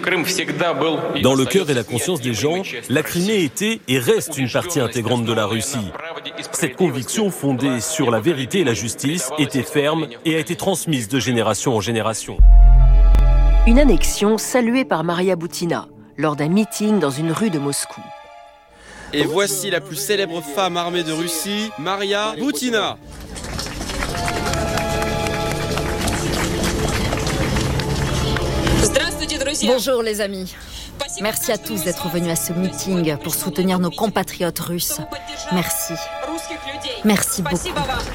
Dans le cœur et la conscience des gens, la Crimée était et reste une partie intégrante de la Russie. Cette conviction fondée sur la vérité et la justice était ferme et a été transmise de génération en génération. Une annexion saluée par Maria Boutina lors d'un meeting dans une rue de Moscou. Et voici la plus célèbre femme armée de Russie, Maria Boutina. Bonjour les amis. Merci à tous d'être venus à ce meeting pour soutenir nos compatriotes russes. Merci. Merci beaucoup.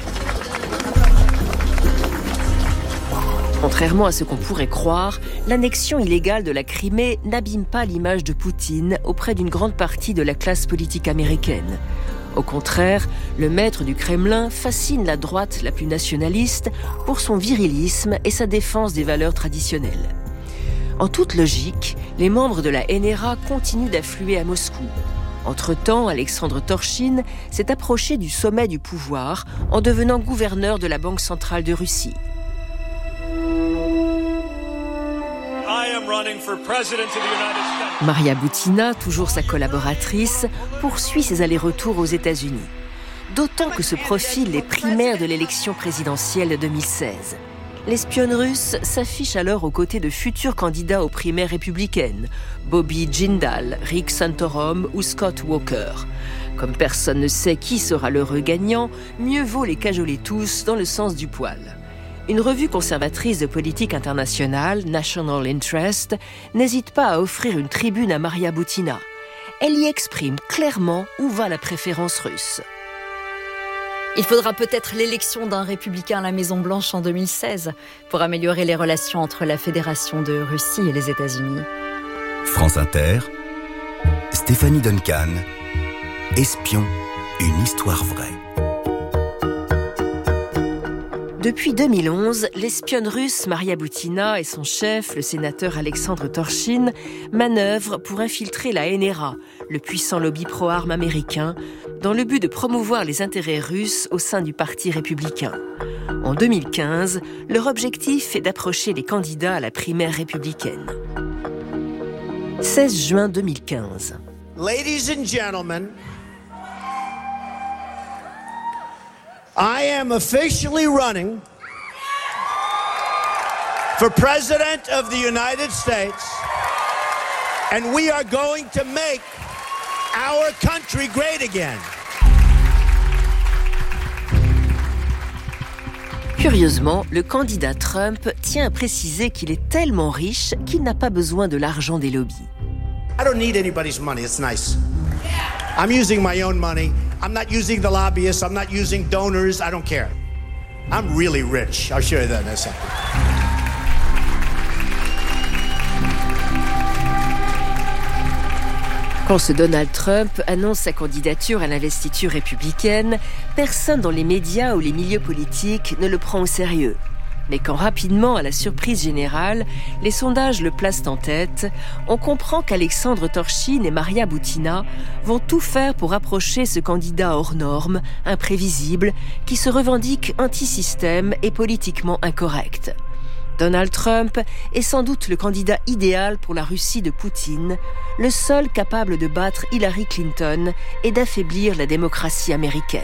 Contrairement à ce qu'on pourrait croire, l'annexion illégale de la Crimée n'abîme pas l'image de Poutine auprès d'une grande partie de la classe politique américaine. Au contraire, le maître du Kremlin fascine la droite la plus nationaliste pour son virilisme et sa défense des valeurs traditionnelles. En toute logique, les membres de la NRA continuent d'affluer à Moscou. Entre-temps, Alexandre Torchine s'est approché du sommet du pouvoir en devenant gouverneur de la Banque centrale de Russie. Maria Boutina, toujours sa collaboratrice, poursuit ses allers-retours aux États-Unis. D'autant que se profilent les primaires de l'élection présidentielle de 2016. L'espionne russe s'affiche alors aux côtés de futurs candidats aux primaires républicaines, Bobby Jindal, Rick Santorum ou Scott Walker. Comme personne ne sait qui sera l'heureux gagnant, mieux vaut les cajoler tous dans le sens du poil. Une revue conservatrice de politique internationale, National Interest, n'hésite pas à offrir une tribune à Maria Boutina. Elle y exprime clairement où va la préférence russe. Il faudra peut-être l'élection d'un républicain à la Maison-Blanche en 2016 pour améliorer les relations entre la Fédération de Russie et les États-Unis. France Inter, Stéphanie Duncan, Espion, une histoire vraie. Depuis 2011, l'espionne russe Maria Boutina et son chef, le sénateur Alexandre Torchine, manœuvrent pour infiltrer la NRA, le puissant lobby pro-armes américain, dans le but de promouvoir les intérêts russes au sein du Parti républicain. En 2015, leur objectif est d'approcher les candidats à la primaire républicaine. 16 juin 2015. Ladies and gentlemen, I am officially running for President of the United States, and we are going to make our country great again. Curieusement, le candidat Trump tient à préciser qu'il est tellement riche qu'il n'a pas besoin de l'argent des lobbies. I don't need anybody's money, it's nice. I'm using my own money. I'm not using the lobbyists. I'm not using donors. I don't care. I'm really rich. I'll show you that in a second. Quand ce Donald Trump annonce sa candidature à l'investiture républicaine, personne dans les médias ou les milieux politiques ne le prend au sérieux. Mais quand rapidement, à la surprise générale, les sondages le placent en tête, on comprend qu'Alexandre Torchine et Maria Boutina vont tout faire pour approcher ce candidat hors norme, imprévisible, qui se revendique anti-système et politiquement incorrect. Donald Trump est sans doute le candidat idéal pour la Russie de Poutine, le seul capable de battre Hillary Clinton et d'affaiblir la démocratie américaine.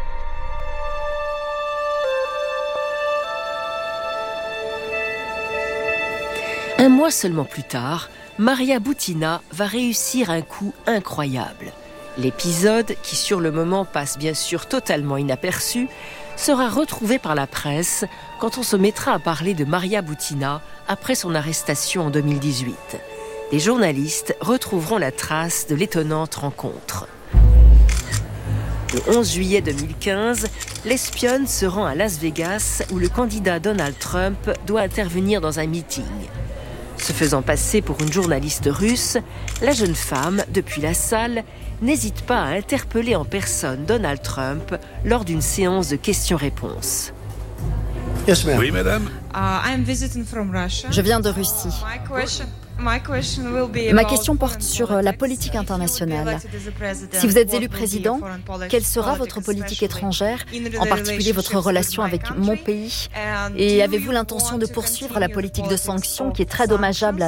Un mois seulement plus tard, Maria Boutina va réussir un coup incroyable. L'épisode, qui sur le moment passe bien sûr totalement inaperçu, sera retrouvé par la presse quand on se mettra à parler de Maria Boutina après son arrestation en 2018. Les journalistes retrouveront la trace de l'étonnante rencontre. Le 11 juillet 2015, l'espionne se rend à Las Vegas où le candidat Donald Trump doit intervenir dans un meeting. Se faisant passer pour une journaliste russe, la jeune femme, depuis la salle, n'hésite pas à interpeller en personne Donald Trump lors d'une séance de questions-réponses. Yes, ma'am. Oui, madame. Je viens de Russie. Ma question porte sur la politique internationale. Si vous êtes élu président, quelle sera votre politique étrangère, en particulier votre relation avec mon pays? Et avez-vous l'intention de poursuivre la politique de sanctions qui est très dommageable à